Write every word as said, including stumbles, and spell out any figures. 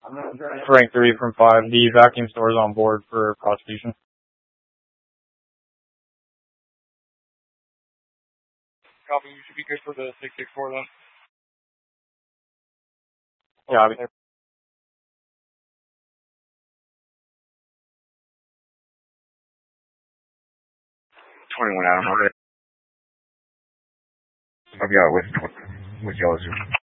Frank three from five. The vacuum store is on board for prosecution. Copy. You should be good for the six six four then. Yeah, I'll be there. twenty-one Adam, I'll be out with, with y'all.